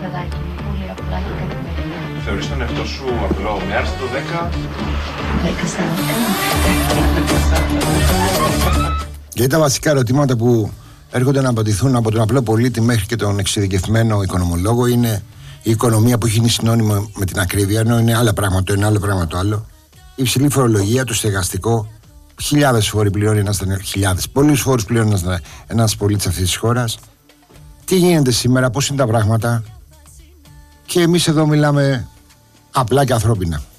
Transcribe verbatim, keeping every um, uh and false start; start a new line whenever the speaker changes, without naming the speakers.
παιδάκι μου, πολύ απλά και καθημερινά.
Θεωρείς τον εαυτό σου απλό, με άρεσε το δέκα.
δέκα στα δέκα.
Και τα βασικά ερωτήματα που έρχονται να απαντηθούν από τον απλό πολίτη μέχρι και τον εξειδικευμένο οικονομολόγο είναι η οικονομία που έχει γίνει συνώνυμο με την ακρίβεια, ενώ είναι άλλα πράγματα το ένα, άλλο πράγμα το άλλο. Η υψηλή φορολογία, το στεγαστικό. Χιλιάδες φόροι πληρώνει ένας, χιλιάδες, πολλούς φόρους πληρώνει ένας, ένας πολίτης αυτής της χώρας. Τι γίνεται σήμερα, πώς είναι τα πράγματα. Και εμείς εδώ μιλάμε απλά και ανθρώπινα.